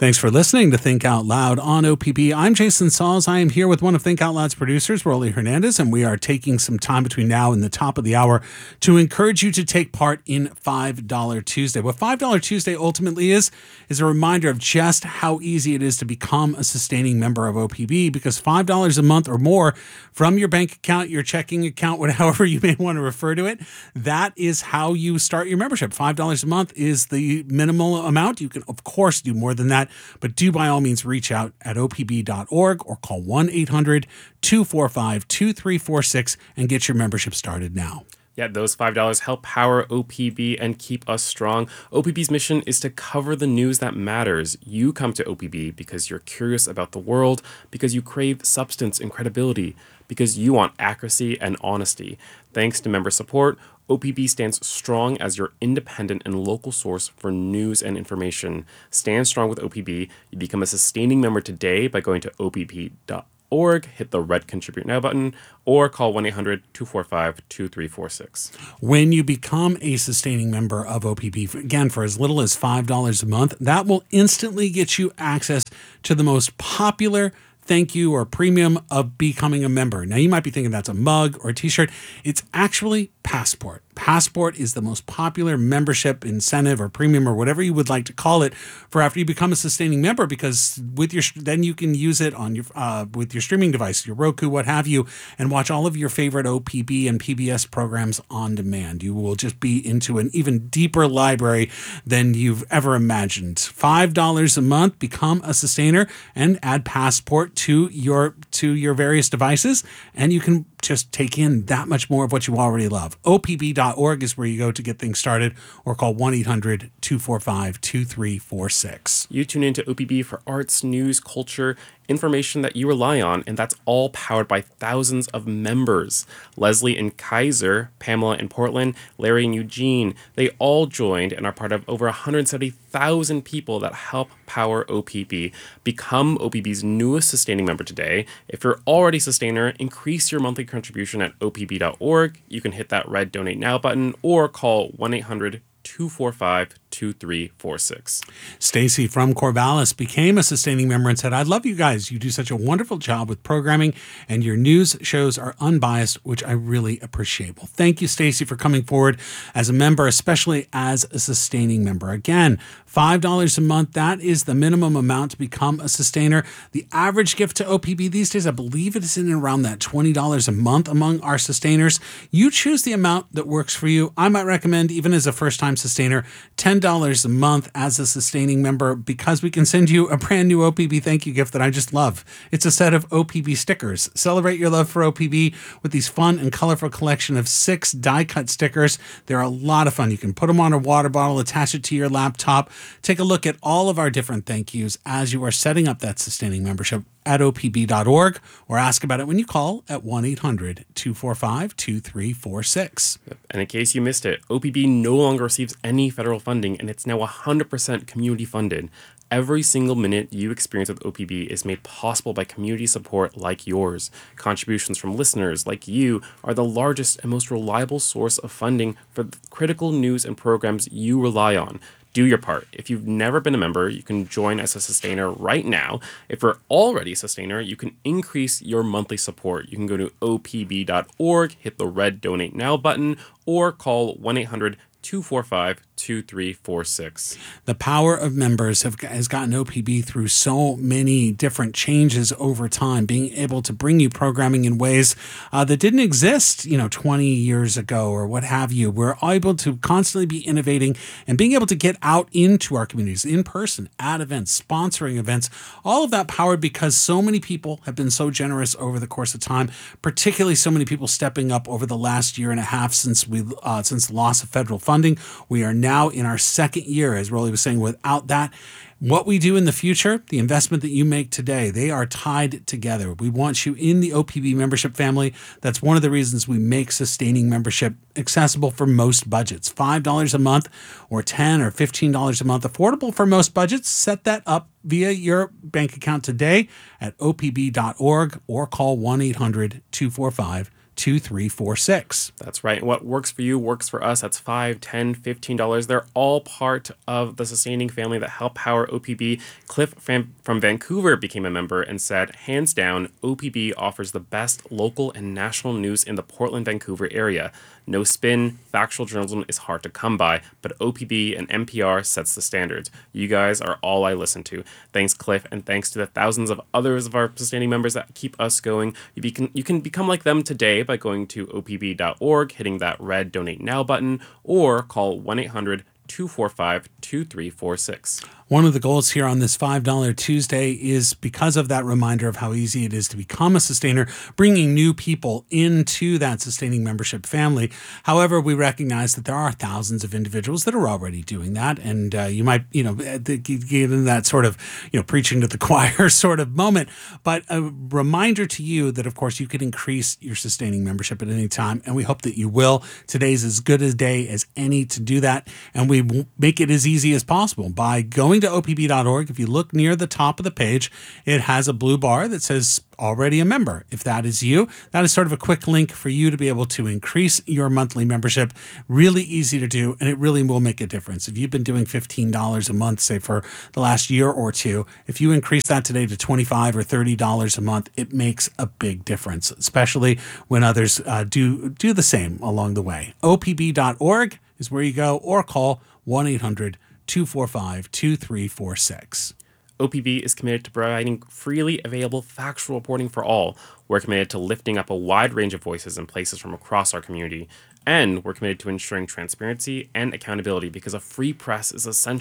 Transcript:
Thanks for listening to Think Out Loud on OPB. I'm Jason Sauls. I am here with one of Think Out Loud's producers, Rolly Hernandez, and we are taking some time between now and the top of the hour to encourage you to take part in $5 Tuesday. What $5 Tuesday ultimately is a reminder of just how easy it is to become a sustaining member of OPB, because $5 a month or more from your bank account, your checking account, however you may want to refer to it, that is how you start your membership. $5 a month is the minimal amount. You can, of course, do more than that, but do by all means reach out at opb.org or call 1-800-245-2346 and get your membership started now. Yeah, those $5 help power OPB and keep us strong. OPB's mission is to cover the news that matters. You come to OPB because you're curious about the world, because you crave substance and credibility, because you want accuracy and honesty. Thanks to member support, OPB stands strong as your independent and local source for news and information. Stand strong with OPB. You become a sustaining member today by going to opb.org, hit the red Contribute Now button, or call 1-800-245-2346. When you become a sustaining member of OPB, again, for as little as $5 a month, that will instantly get you access to the most popular thank you or premium of becoming a member. Now, you might be thinking that's a mug or a t-shirt. It's actually Passport. Passport is the most popular membership incentive or premium or whatever you would like to call it for after you become a sustaining member, because with your then you can use it on your with your streaming device, your Roku, what have you, and watch all of your favorite OPB and PBS programs on demand. You will just be into an even deeper library than you've ever imagined. $5 a month, become a sustainer and add Passport to your various devices, and you can just take in that much more of what you already love. opb.org is where you go to get things started, or call 1-800-245-2346. You tune into OPB for arts, news, culture, information that you rely on, and that's all powered by thousands of members. Leslie in Kaiser, Pamela in Portland, Larry in Eugene, they all joined and are part of over 170,000 people that help power OPB. Become OPB's newest sustaining member today. If you're already a sustainer, increase your monthly contribution at opb.org. You can hit that red Donate Now button or call 1-800-245-2346. Stacy from Corvallis became a sustaining member and said, I love you guys. You do such a wonderful job with programming, and your news shows are unbiased, which I really appreciate. Well, thank you, Stacy, for coming forward as a member, especially as a sustaining member. Again, $5 a month, that is the minimum amount to become a sustainer. The average gift to OPB these days, I believe it is in around that $20 a month among our sustainers. You choose the amount that works for you. I might recommend, even as a first-time sustainer, $10 a month as a sustaining member, because we can send you a brand new OPB thank you gift that I just love. It's a set of OPB stickers. Celebrate your love for OPB with these fun and colorful collection of 6 die-cut stickers. They're a lot of fun. You can put them on a water bottle, attach it to your laptop. Take a look at all of our different thank yous as you are setting up that sustaining membership at opb.org, or ask about it when you call at 1-800-245-2346. And in case you missed it, OPB no longer receives any federal funding, and it's now 100% community funded. Every single minute you experience with OPB is made possible by community support like yours. Contributions from listeners like you are the largest and most reliable source of funding for the critical news and programs you rely on. Do your part. If you've never been a member, you can join as a sustainer right now. If you're already a sustainer, you can increase your monthly support. You can go to opb.org, hit the red Donate Now button, or call 1-800-245-2346. The power of members has gotten OPB through so many different changes over time, being able to bring you programming in ways that didn't exist, 20 years ago or what have you. We're able to constantly be innovating and being able to get out into our communities in person, at events, sponsoring events, all of that powered because so many people have been so generous over the course of time, particularly so many people stepping up over the last year and a half since the loss of federal funding. We are now in our second year, as Rolly was saying. Without that, what we do in the future, the investment that you make today, they are tied together. We want you in the OPB membership family. That's one of the reasons we make sustaining membership accessible for most budgets. $5 a month or $10 or $15 a month, affordable for most budgets. Set that up via your bank account today at opb.org or call 1-800-245-2346. 2346. That's right. What works for you works for us. That's $5, $10, $15. They're all part of the sustaining family that help power OPB. Cliff from Vancouver became a member and said, hands down, OPB offers the best local and national news in the Portland, Vancouver area. No spin, factual journalism is hard to come by, but OPB and NPR sets the standards. You guys are all I listen to. Thanks, Cliff, and thanks to the thousands of others of our sustaining members that keep us going. You can become like them today by going to opb.org, hitting that red Donate Now button, or call 1-800-245-2346. One of the goals here on this $5 Tuesday is, because of that reminder of how easy it is to become a sustainer, bringing new people into that sustaining membership family. However, we recognize that there are thousands of individuals that are already doing that. And you might, get in that sort of, preaching to the choir sort of moment. But a reminder to you that, of course, you can increase your sustaining membership at any time. And we hope that you will. Today's as good a day as any to do that. And we will make it as easy as possible by going to opb.org. If you look near the top of the page, it has a blue bar that says already a member. If that is you, that is sort of a quick link for you to be able to increase your monthly membership. Really easy to do, and it really will make a difference. If you've been doing $15 a month, say for the last year or two, if you increase that today to $25 or $30 a month, it makes a big difference, especially when others do the same along the way. opb.org is where you go, or call 1-800-245-2346. OPB is committed to providing freely available factual reporting for all. We're committed to lifting up a wide range of voices and places from across our community. And we're committed to ensuring transparency and accountability, because a free press is essential